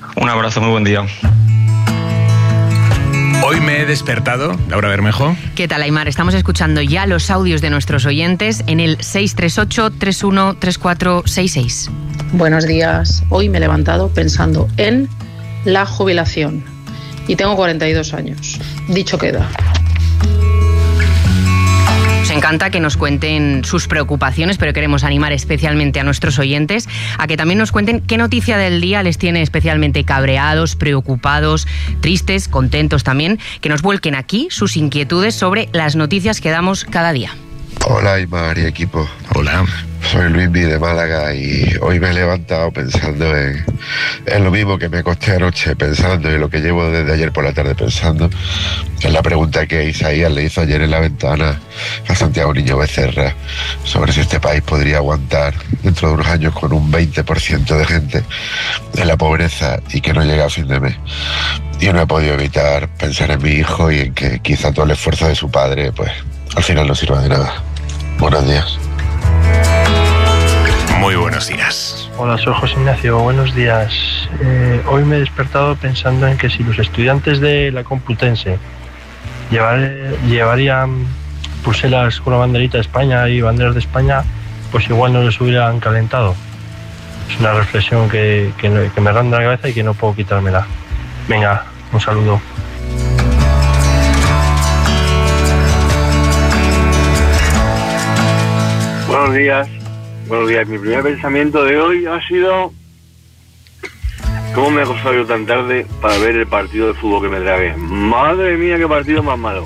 Un abrazo, muy buen día. Hoy me he despertado, Laura Bermejo. ¿Qué tal, Aimar? Estamos escuchando ya los audios de nuestros oyentes en el 638-313466. Buenos días. Hoy me he levantado pensando en la jubilación y tengo 42 años. Dicho queda. Nos encanta que nos cuenten sus preocupaciones, pero queremos animar especialmente a nuestros oyentes a que también nos cuenten qué noticia del día les tiene especialmente cabreados, preocupados, tristes, contentos también, que nos vuelquen aquí sus inquietudes sobre las noticias que damos cada día. Hola, Aimar y equipo. Hola. Soy Luismi de Málaga y hoy me he levantado pensando en lo mismo que me acosté anoche pensando y lo que llevo desde ayer por la tarde pensando. Es la pregunta que Isaías le hizo ayer en la ventana a Santiago Niño Becerra sobre si este país podría aguantar dentro de unos años con un 20% de gente en la pobreza y que no llega a fin de mes. Y no he podido evitar pensar en mi hijo y en que quizá todo el esfuerzo de su padre pues al final no sirva de nada. Buenos días. Muy buenos días. Hola, soy José Ignacio, buenos días. Hoy me he despertado pensando en que si los estudiantes de la Complutense llevarían pulseras con la banderita de España y banderas de España, pues igual no les hubieran calentado. Es una reflexión que me ronda la cabeza y que no puedo quitármela. Venga, un saludo. Buenos días. Mi primer pensamiento de hoy ha sido ¿cómo me he acostado yo tan tarde para ver el partido de fútbol que me tragué? Madre mía, qué partido más malo.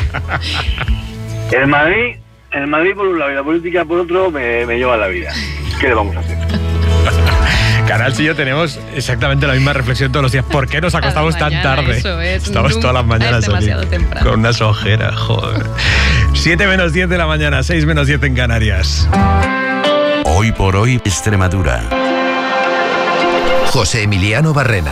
El Madrid por un lado y la política por otro me lleva la vida. ¿Qué le vamos a hacer? Canal y yo tenemos exactamente la misma reflexión todos los días. ¿Por qué nos acostamos tan tarde? Estamos todas las mañanas aquí con unas ojeras, joder. 7 menos 10 de la mañana, 6 menos 10 en Canarias. Hoy por hoy, Extremadura. José Emiliano Barrena.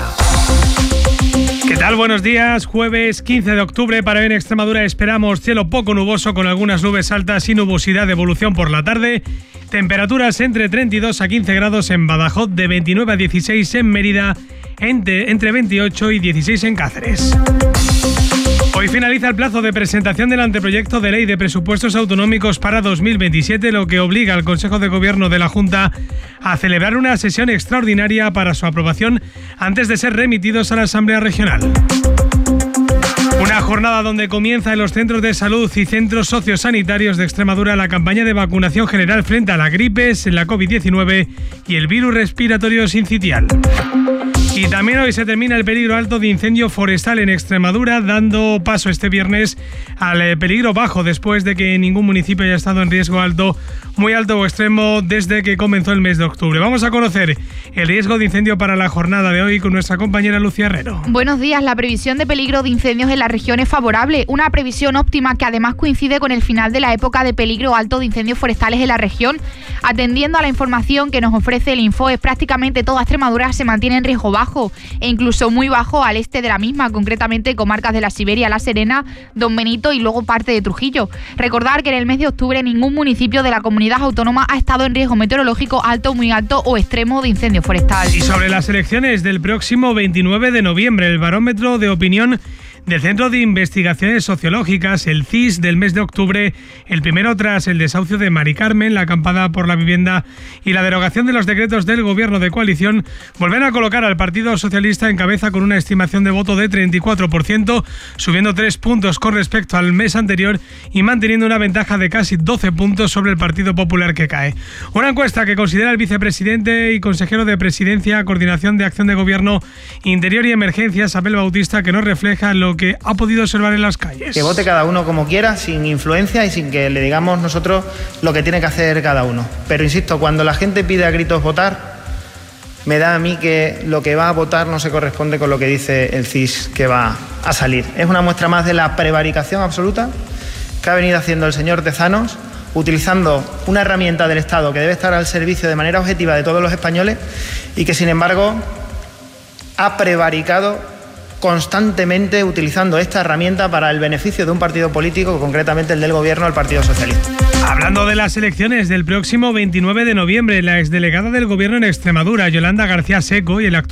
¿Qué tal? Buenos días. Jueves 15 de octubre. Para hoy en Extremadura esperamos cielo poco nuboso con algunas nubes altas y nubosidad de evolución por la tarde. Temperaturas entre 32 a 15 grados en Badajoz, de 29 a 16 en Mérida, entre 28 y 16 en Cáceres. Hoy finaliza el plazo de presentación del anteproyecto de ley de presupuestos autonómicos para 2027, lo que obliga al Consejo de Gobierno de la Junta a celebrar una sesión extraordinaria para su aprobación antes de ser remitidos a la Asamblea Regional. Una jornada donde comienza en los centros de salud y centros sociosanitarios de Extremadura la campaña de vacunación general frente a la gripe, la COVID-19 y el virus respiratorio sincitial. Y también hoy se termina el peligro alto de incendio forestal en Extremadura, dando paso este viernes al peligro bajo, después de que ningún municipio haya estado en riesgo alto, muy alto o extremo desde que comenzó el mes de octubre. Vamos a conocer el riesgo de incendio para la jornada de hoy con nuestra compañera Lucía Herrero. Buenos días. La previsión de peligro de incendios en la región es favorable, una previsión óptima que además coincide con el final de la época de peligro alto de incendios forestales en la región. Atendiendo a la información que nos ofrece el Infoes, prácticamente toda Extremadura se mantiene en riesgo bajo e incluso muy bajo al este de la misma, concretamente comarcas de la Siberia, La Serena, Don Benito y luego parte de Trujillo. Recordar que en el mes de octubre ningún municipio de la comunidad autónoma ha estado en riesgo meteorológico alto, muy alto o extremo de incendio forestal. Y sobre las elecciones del próximo 29 de noviembre, el barómetro de opinión del Centro de Investigaciones Sociológicas, el CIS, del mes de octubre, el primero tras el desahucio de Mari Carmen, la acampada por la vivienda y la derogación de los decretos del gobierno de coalición, vuelven a colocar al Partido Socialista en cabeza con una estimación de voto de 34%, subiendo 3 puntos con respecto al mes anterior y manteniendo una ventaja de casi 12 puntos sobre el Partido Popular, que cae. Una encuesta que considera el vicepresidente y consejero de Presidencia, Coordinación de Acción de Gobierno, Interior y Emergencias, Abel Bautista, que no refleja lo que ha podido observar en las calles. Que vote cada uno como quiera, sin influencia y sin que le digamos nosotros lo que tiene que hacer cada uno. Pero insisto, cuando la gente pide a gritos votar, me da a mí que lo que va a votar no se corresponde con lo que dice el CIS que va a salir. Es una muestra más de la prevaricación absoluta que ha venido haciendo el señor Tezanos, utilizando una herramienta del Estado que debe estar al servicio de manera objetiva de todos los españoles y que, sin embargo, ha prevaricado constantemente utilizando esta herramienta para el beneficio de un partido político, concretamente el del gobierno, el Partido Socialista. Hablando de las elecciones del próximo 29 de noviembre, la exdelegada del gobierno en Extremadura, Yolanda García Seco, y el actual